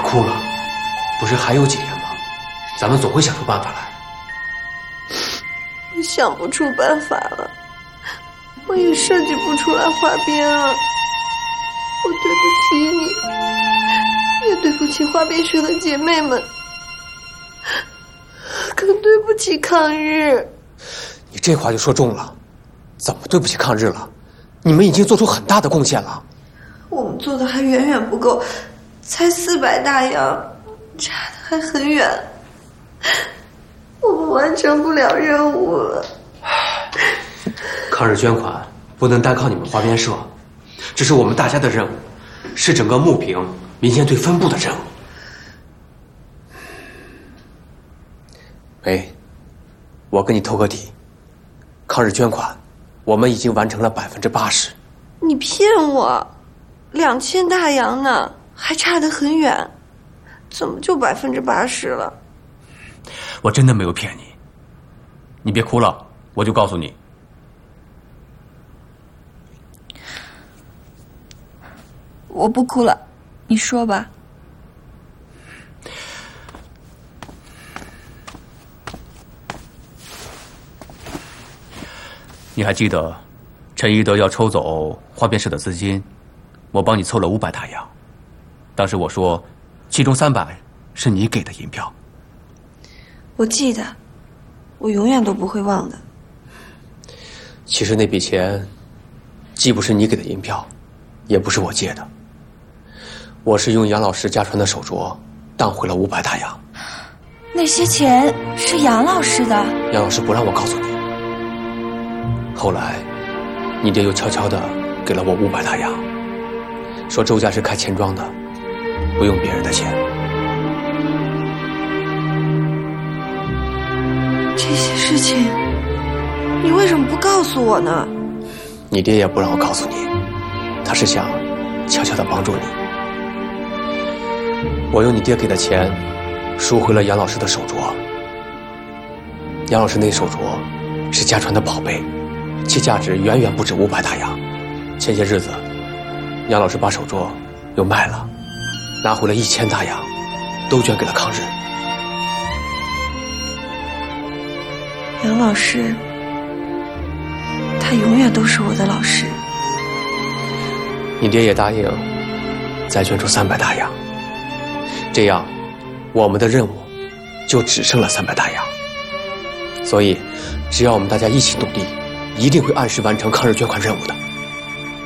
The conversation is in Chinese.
哭了，不是还有几天吗？咱们总会想出办法来。 我想不出办法了，我也设计不出来花边了。我对不起你，也对不起花边社的姐妹们，更对不起抗日。 你这话就说重了，怎么对不起抗日了？你们已经做出很大的贡献了。 我们做的还远远不够，才400大洋，差的还很远。我们完成不了任务了。 抗日捐款不能单靠你们花边社，这是我们大家的任务，是整个牟平民间队分部的任务。梅，我跟你透个底，抗日捐款我们已经完成了80%。 你骗我，2000大洋呢，还差得很远，怎么就80%了？ 我真的没有骗你，你别哭了，我就告诉你。 我不哭了，你说吧。 你还记得陈一德要抽走花边社的资金，我帮你凑了500大洋。当时我说，其中300是你给的银票。 我记得，我永远都不会忘的。 其实那笔钱，既不是你给的银票，也不是我借的。我是用杨老师家传的手镯当回了500大洋。 那些钱是杨老师的？ 杨老师不让我告诉你。后来，你爹又悄悄地给了我500大洋，说周家是开钱庄的，不用别人的钱。 这些事情，你为什么不告诉我呢？ 你爹也不让我告诉你，他是想悄悄地帮助你。我用你爹给的钱赎回了杨老师的手镯。杨老师那手镯是家传的宝贝，其价值远远不止500大洋。前些日子，杨老师把手镯又卖了，拿回了1000大洋，都捐给了抗日。 杨老师，他永远都是我的老师。 你爹也答应再捐出300大洋，这样我们的任务就只剩了300大洋。所以，只要我们大家一起努力，一定会按时完成抗日捐款任务的。